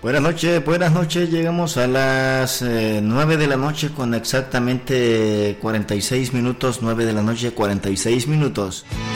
Buenas noches, llegamos a las 9 de la noche con exactamente 46 minutos, 9 de la noche 46 minutos.